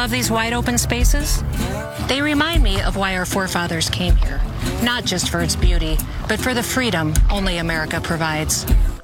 love these wide open spaces? They remind me of why our forefathers came here, not just for its beauty, but for the freedom only America provides.